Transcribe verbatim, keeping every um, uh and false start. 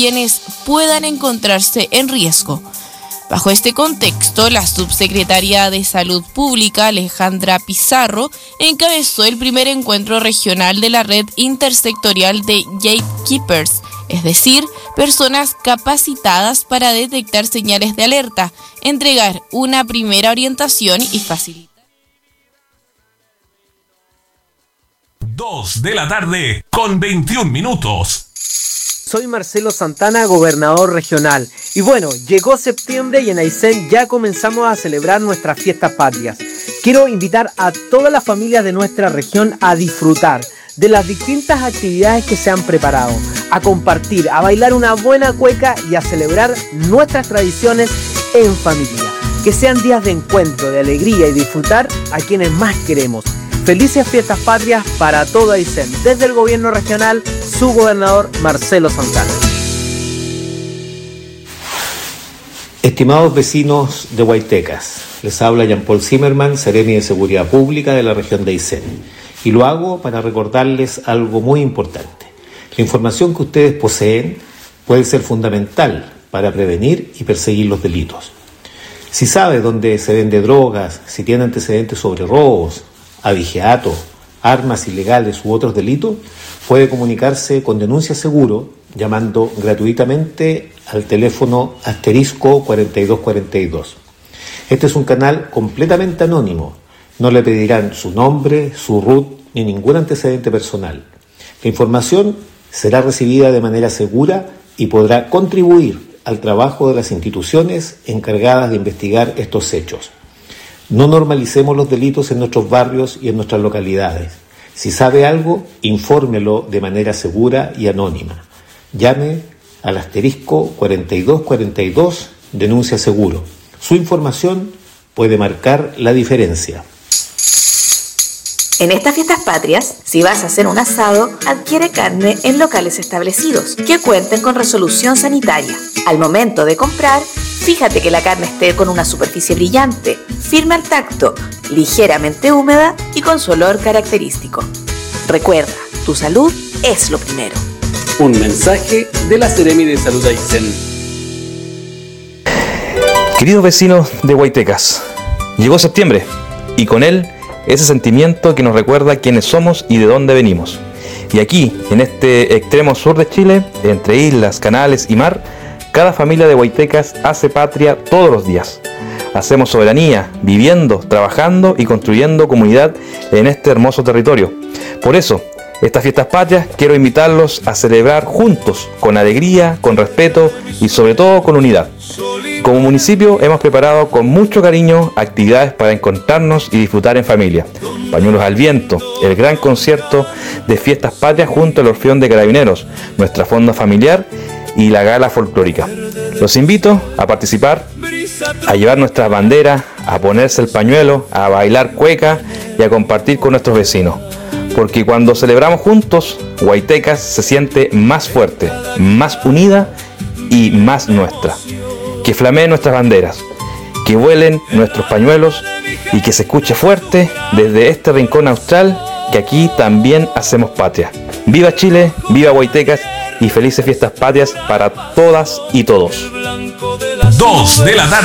quienes puedan encontrarse en riesgo. Bajo este contexto, la subsecretaria de Salud Pública, Alejandra Pizarro, encabezó el primer encuentro regional de la red intersectorial de Gatekeepers, es decir, personas capacitadas para detectar señales de alerta, entregar una primera orientación y facilitar. Dos de la tarde con veintiún minutos. Soy Marcelo Santana, gobernador regional. Y bueno, llegó septiembre y en Aysén ya comenzamos a celebrar nuestras fiestas patrias. Quiero invitar a todas las familias de nuestra región a disfrutar de las distintas actividades que se han preparado, a compartir, a bailar una buena cueca y a celebrar nuestras tradiciones en familia. Que sean días de encuentro, de alegría y disfrutar a quienes más queremos. Felices fiestas patrias para todo Aysén. Desde el gobierno regional, su gobernador Marcelo Santana. Estimados vecinos de Huaytecas, les habla Jean-Paul Zimmerman, Seremi de Seguridad Pública de la región de Aysén. Y lo hago para recordarles algo muy importante. La información que ustedes poseen puede ser fundamental para prevenir y perseguir los delitos. Si sabe dónde se vende drogas, si tiene antecedentes sobre robos, abigeato, armas ilegales u otros delitos, puede comunicarse con Denuncia Seguro llamando gratuitamente al teléfono asterisco cuarenta y dos cuarenta y dos. Este es un canal completamente anónimo. No le pedirán su nombre, su R U T ni ningún antecedente personal. La información será recibida de manera segura y podrá contribuir al trabajo de las instituciones encargadas de investigar estos hechos. No normalicemos los delitos en nuestros barrios y en nuestras localidades. Si sabe algo, infórmelo de manera segura y anónima. Llame al asterisco cuarenta y dos cuarenta y dos, Denuncia Seguro. Su información puede marcar la diferencia. En estas fiestas patrias, si vas a hacer un asado, adquiere carne en locales establecidos que cuenten con resolución sanitaria. Al momento de comprar, fíjate que la carne esté con una superficie brillante, firme al tacto, ligeramente húmeda y con su olor característico. Recuerda, tu salud es lo primero. Un mensaje de la Seremi de Salud Aysén. Queridos vecinos de Huaytecas, llegó septiembre y con él ese sentimiento que nos recuerda quiénes somos y de dónde venimos. Y aquí, en este extremo sur de Chile, entre islas, canales y mar, cada familia de Huaytecas hace patria todos los días. Hacemos soberanía, viviendo, trabajando y construyendo comunidad en este hermoso territorio. Por eso, estas fiestas patrias quiero invitarlos a celebrar juntos, con alegría, con respeto y sobre todo con unidad. Como municipio hemos preparado con mucho cariño actividades para encontrarnos y disfrutar en familia. Pañuelos al viento, el gran concierto de fiestas patrias junto al Orfeón de Carabineros, nuestra fonda familiar y la gala folclórica. Los invito a participar, a llevar nuestras banderas, a ponerse el pañuelo, a bailar cueca y a compartir con nuestros vecinos. Porque cuando celebramos juntos, Huaytecas se siente más fuerte, más unida y más nuestra. Que flameen nuestras banderas, que vuelen nuestros pañuelos y que se escuche fuerte desde este rincón austral que aquí también hacemos patria. ¡Viva Chile! ¡Viva Huaytecas! Y felices fiestas patrias para todas y todos. Dos de la tarde.